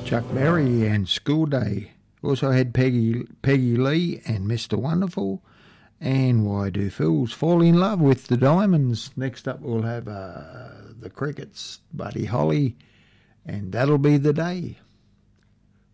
Chuck Berry and School Day. Also had Peggy Lee and Mr. Wonderful. And Why Do Fools Fall in Love with the Diamonds. Next up we'll have the Crickets, Buddy Holly, and That'll Be the Day.